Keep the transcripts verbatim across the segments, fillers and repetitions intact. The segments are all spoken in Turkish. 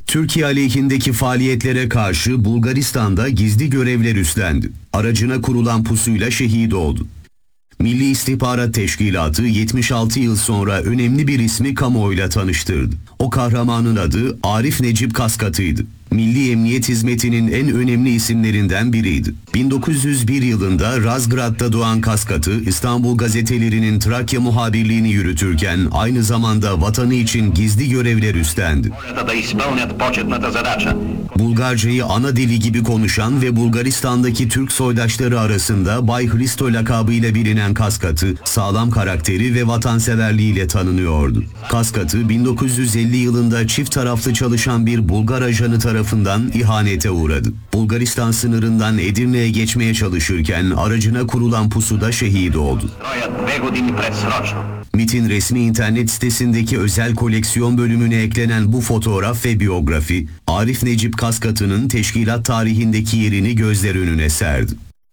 Türkiye aleyhindeki faaliyetlere karşı Bulgaristan'da gizli görevler üstlendi. Aracına kurulan pusuyla şehit oldu. Milli İstihbarat Teşkilatı yetmiş altı yıl sonra önemli bir ismi kamuoyuyla tanıştırdı. O kahramanın adı Arif Necip Kaskatı'ydı. Milli Emniyet Hizmeti'nin en önemli isimlerinden biriydi. bin dokuz yüz bir yılında Razgrad'da doğan Kaskatı, İstanbul gazetelerinin Trakya muhabirliğini yürütürken aynı zamanda vatanı için gizli görevler üstlendi. Bulgarcayı ana dili gibi konuşan ve Bulgaristan'daki Türk soydaşları arasında Bay Hristo lakabıyla bilinen Kaskatı, sağlam karakteri ve vatanseverliğiyle tanınıyordu. Kaskatı, bin dokuz yüz elli yılında çift taraflı çalışan bir Bulgar ajanı tarafından ihanete uğradı. Bulgaristan sınırından Edirne'ye geçmeye çalışırken aracına kurulan pusuda şehit oldu. MİT'in resmi internet sitesindeki özel koleksiyon bölümüne eklenen bu fotoğraf ve biyografi, Arif Necip Kaskatı'nın teşkilat tarihindeki yerini gözler önüne serdi.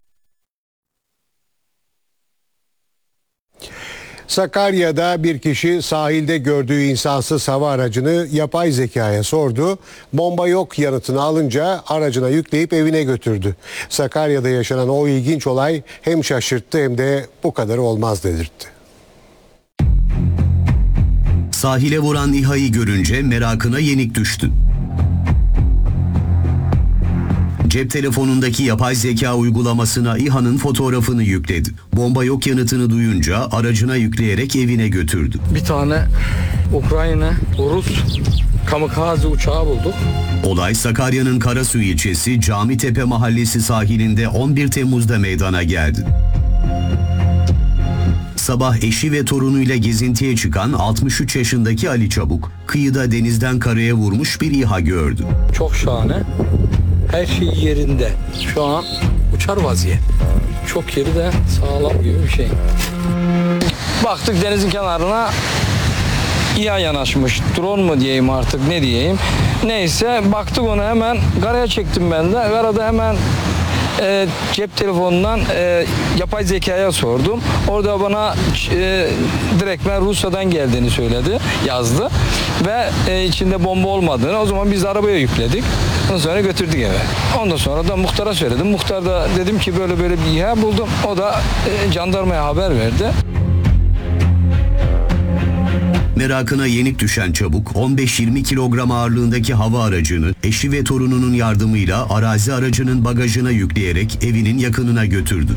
Sakarya'da bir kişi sahilde gördüğü insansız hava aracını yapay zekaya sordu. Bomba yok yanıtını alınca aracına yükleyip evine götürdü. Sakarya'da yaşanan o ilginç olay hem şaşırttı hem de bu kadar olmaz dedirtti. Sahile vuran İHA'yı görünce merakına yenik düştü. Cep telefonundaki yapay zeka uygulamasına İHA'nın fotoğrafını yükledi. Bomba yok yanıtını duyunca aracına yükleyerek evine götürdü. Bir tane Ukrayna, Rus kamikaze uçağı bulduk. Olay Sakarya'nın Karasu ilçesi Camitepe mahallesi sahilinde on bir Temmuz'da meydana geldi. Sabah eşi ve torunuyla gezintiye çıkan altmış üç yaşındaki Ali Çabuk, kıyıda denizden karaya vurmuş bir İHA gördü. Çok şahane. Her şey yerinde. Şu an uçar vaziyet. Çok yeri de sağlam gibi bir şey. Baktık denizin kenarına İHA yanaşmış. Drone mu diyeyim artık ne diyeyim. Neyse baktık onu hemen karaya çektim ben de. Karada hemen e, cep telefonundan e, yapay zekaya sordum. Orada bana e, direktmen Rusya'dan geldiğini söyledi, yazdı. Ve e, içinde bomba olmadığını, o zaman biz arabaya yükledik. Ondan sonra götürdük eve. Ondan sonra da muhtara söyledim. Muhtar da dedim ki böyle böyle bir İHA buldum. O da e, jandarmaya haber verdi. Merakına yenik düşen Çabuk, on beş yirmi kilogram ağırlığındaki hava aracını eşi ve torununun yardımıyla arazi aracının bagajına yükleyerek evinin yakınına götürdü.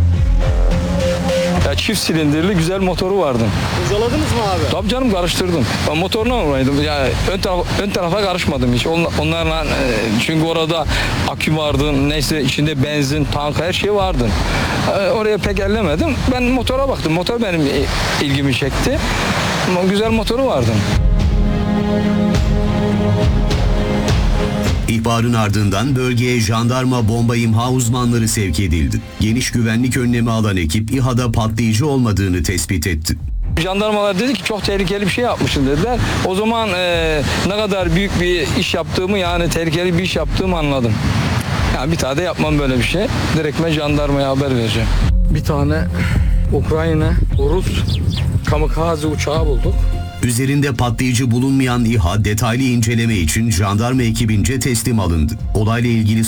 Ya çift silindirli güzel motoru vardı. Kurcaladınız mı abi? Tabii canım, karıştırdım. Ben motoruna uğraydım. Yani ön, taraf, ön tarafa karışmadım hiç. Onlarla çünkü orada akü vardı, neyse içinde benzin, tank her şey vardı. Oraya pek ellemedim. Ben motora baktım. Motor benim ilgimi çekti. Güzel motoru vardı. İhbarın ardından bölgeye jandarma bomba imha uzmanları sevk edildi. Geniş güvenlik önlemi alan ekip İHA'da patlayıcı olmadığını tespit etti. Jandarmalar dedi ki çok tehlikeli bir şey yapmışsın dediler. O zaman e, ne kadar büyük bir iş yaptığımı, yani tehlikeli bir iş yaptığımı anladım. Yani bir tane de yapmam böyle bir şey. Direkt ben jandarmaya haber vereceğim. Bir tane Ukrayna, Rus kamikaze uçağı bulduk. Üzerinde patlayıcı bulunmayan İHA detaylı inceleme için jandarma ekibince teslim alındı. Olayla ilgili